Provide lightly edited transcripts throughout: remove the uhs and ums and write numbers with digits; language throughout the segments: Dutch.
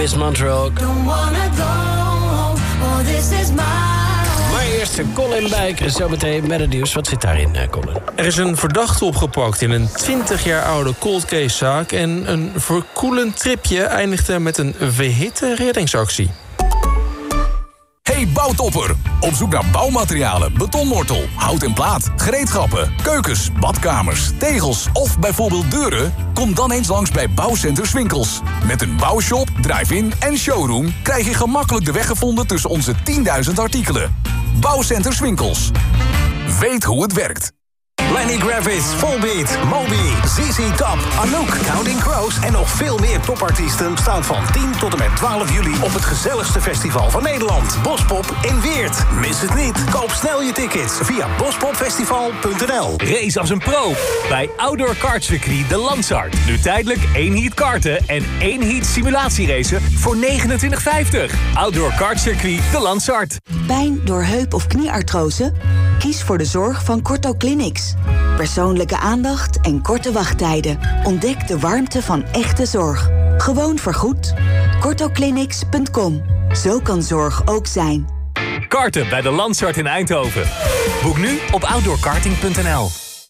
Miss Montreal. Maar eerst Colin Bijk, zometeen met het nieuws. Wat zit daarin, Colin? Er is een verdachte opgepakt in een 20 jaar oude cold case zaak en een verkoelend tripje eindigde met een verhitte reddingsactie. Hey bouwtopper! Op zoek naar bouwmaterialen, betonmortel, hout en plaat, gereedschappen, keukens, badkamers, tegels of bijvoorbeeld deuren? Kom dan eens langs bij Bouwcenter Swinkels. Met een bouwshop, drive-in en showroom krijg je gemakkelijk de weg gevonden tussen onze 10.000 artikelen. Bouwcenter Swinkels. Weet hoe het werkt. Lenny Kravitz, Volbeat, Moby, ZZ Top, Anouk, Counting Crows en nog veel meer topartiesten staan van 10 tot en met 12 juli op het gezelligste festival van Nederland, Bospop in Weert. Mis het niet. Koop snel je tickets via bospopfestival.nl. Race als een pro bij Outdoor Kartcircuit de Lansart. Nu tijdelijk 1 heat karten en 1 heat simulatieracen voor €29,50. Outdoor Kartcircuit de Lansart. Pijn door heup- of knieartrose? Kies voor de zorg van Korto Clinics. Persoonlijke aandacht en korte wachttijden. Ontdek de warmte van echte zorg. Gewoon vergoed. Kortoclinics.com. Zo kan zorg ook zijn. Karten bij de Lansart in Eindhoven. Boek nu op outdoorkarting.nl.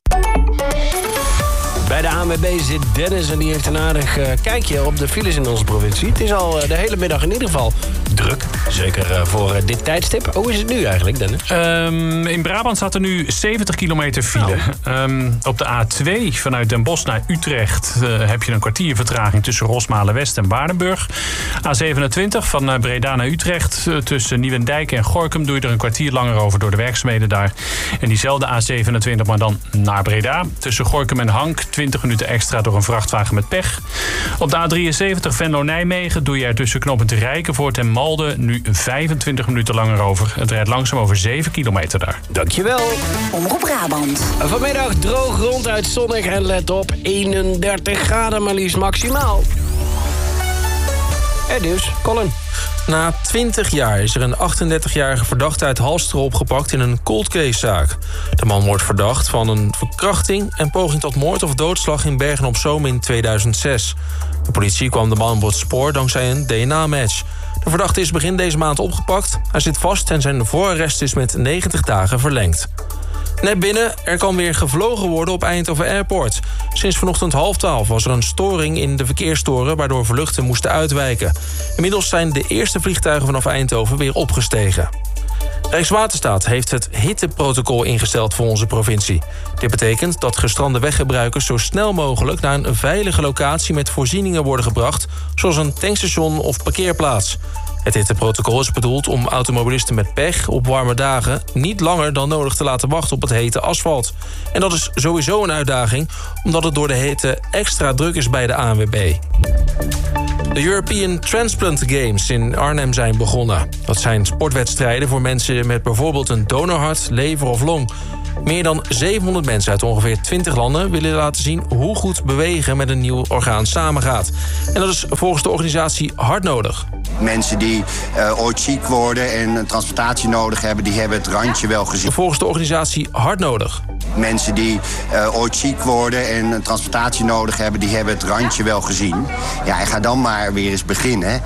Bij de ANWB zit Dennis en die heeft een aardig kijkje op de files in onze provincie. Het is al de hele middag in ieder geval druk. Zeker voor dit tijdstip. Hoe is het nu eigenlijk, Dennis? In Brabant staat er nu 70 kilometer file. Op de A2 vanuit Den Bosch naar Utrecht heb je een kwartier vertraging tussen Rosmalen-West en Waardenburg. A27 van Breda naar Utrecht tussen Nieuwendijk en Gorinchem doe je er een kwartier langer over door de werkzaamheden daar. En diezelfde A27, maar dan naar Breda. Tussen Gorinchem en Hank 20 minuten extra door een vrachtwagen met pech. Op de A73 Venlo-Nijmegen doe je er tussen knooppunt Rijkenvoort en Malden nu 25 minuten langer over. Het rijdt langzaam over 7 kilometer daar. Dankjewel. Omroep Brabant. Vanmiddag droog, ronduit zonnig en let op 31 graden maar liefst maximaal. En dus, Colin. Na 20 jaar is er een 38-jarige verdachte uit Halsteren opgepakt in een cold case zaak. De man wordt verdacht van een verkrachting en poging tot moord of doodslag in Bergen-op-Zoom in 2006. De politie kwam de man op het spoor dankzij een DNA-match. De verdachte is begin deze maand opgepakt. Hij zit vast en zijn voorarrest is met 90 dagen verlengd. Net binnen, er kan weer gevlogen worden op Eindhoven Airport. Sinds vanochtend 11:30 was er een storing in de verkeerstoren waardoor vluchten moesten uitwijken. Inmiddels zijn de eerste vliegtuigen vanaf Eindhoven weer opgestegen. Rijkswaterstaat heeft het hitteprotocol ingesteld voor onze provincie. Dit betekent dat gestrande weggebruikers zo snel mogelijk naar een veilige locatie met voorzieningen worden gebracht, zoals een tankstation of parkeerplaats. Het hitteprotocol is bedoeld om automobilisten met pech op warme dagen niet langer dan nodig te laten wachten op het hete asfalt. En dat is sowieso een uitdaging, omdat het door de hitte extra druk is bij de ANWB. De European Transplant Games in Arnhem zijn begonnen. Dat zijn sportwedstrijden voor mensen met bijvoorbeeld een donorhart, lever of long. Meer dan 700 mensen uit ongeveer 20 landen willen laten zien hoe goed bewegen met een nieuw orgaan samengaat. En dat is volgens de organisatie hard nodig. Mensen die ooit ziek worden en een transplantatie nodig hebben, die hebben het randje wel gezien. Volgens de organisatie hard nodig. Mensen die ooit ziek worden en een transplantatie nodig hebben, die hebben het randje wel gezien. Ja, en ga dan maar weer eens beginnen.